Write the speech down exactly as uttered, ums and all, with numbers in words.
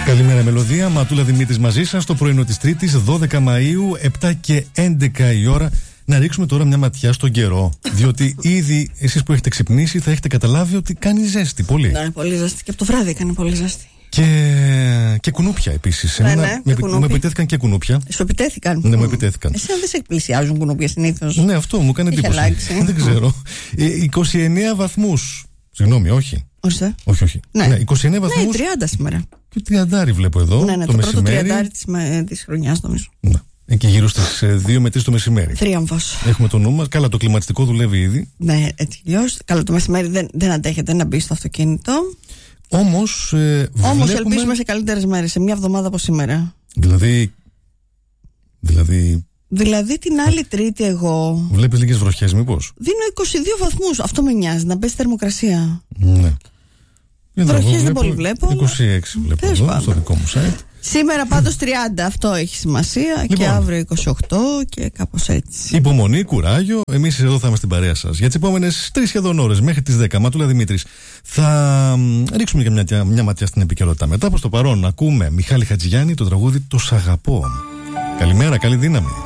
Καλημέρα μελωδία, Ματούλα Δημήτρης μαζί σας. Το πρωινό της Τρίτης, δώδεκα Μαΐου, επτά και έντεκα η ώρα. Να ρίξουμε τώρα μια ματιά στον καιρό. Διότι ήδη εσείς που έχετε ξυπνήσει θα έχετε καταλάβει ότι κάνει ζέστη πολύ. Ναι, πολύ ζέστη. Και από το βράδυ έκανε πολύ ζέστη. Και, και κουνούπια επίσης. Ναι, ναι, με, και μου επιτέθηκαν και κουνούπια. Σου επιτέθηκαν. Ναι, μου επιτέθηκαν. Εσύ δεν σε εκπλησιάζουν κουνούπια συνήθως. Ναι, αυτό μου έκανε εντύπωση. Δεν ξέρω. ε, είκοσι εννέα βαθμούς. Συγγνώμη, όχι. Ορίστε. Όχι, όχι. Ναι. Ναι, είκοσι εννέα βαθμούς. Ναι, τριάντα σήμερα. Και τριάντα βλέπω εδώ. Ναι, ναι, το, το μεσημέρι. πρώτο τριάντα της, της χρονιάς νομίζω. Ναι. Εκεί γύρω στις δύο με τρεις το μεσημέρι. Θρίαμβος. Έχουμε το νου μας. Καλά, το κλιματιστικό δουλεύει ήδη. Ναι, έτσι αλλιώς. Καλά, το μεσημέρι δεν, δεν αντέχετε να μπει στο αυτοκίνητο. Όμως. Ε, Όμως βλέπουμε... ελπίζουμε σε καλύτερες μέρες, σε μια εβδομάδα από σήμερα. Δηλαδή. Δηλαδή. Δηλαδή την άλλη Τρίτη εγώ. Βλέπεις λίγες βροχές, μήπως? Δίνω είκοσι δύο βαθμούς. Αυτό με νοιάζει, να μπει θερμοκρασία. Ναι. Βροχές δεν πολύ βλέπω. είκοσι έξι βλέπω εδώ, πάνω. Στο δικό μου site. Σήμερα πάντως τριάντα, αυτό έχει σημασία. Λοιπόν. Και αύριο είκοσι οκτώ και κάπως έτσι. Υπομονή, κουράγιο. Εμείς εδώ θα είμαστε στην παρέα σας για τις επόμενες τρεις σχεδόν ώρες μέχρι τις δέκα. Ματούλα Δημήτρης. Θα ρίξουμε και μια, μια ματιά στην επικαιρότητα. Μετά, προς το παρόν, ακούμε Μιχάλη Χατζηγιάννη, το τραγούδι «Το Σ' αγαπώ». Καλημέρα, καλή δύναμη.